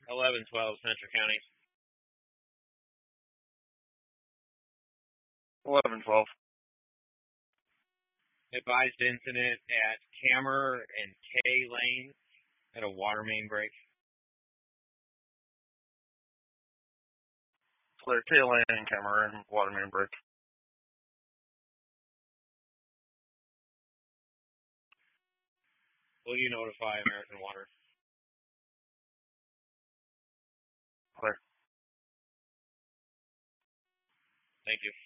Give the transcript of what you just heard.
1112 Central County. 1112. Advised incident at Cammer and K Lane at a water main break. Clear K Lane and Cammer and water main break. Will you notify American Water? Clear. Thank you.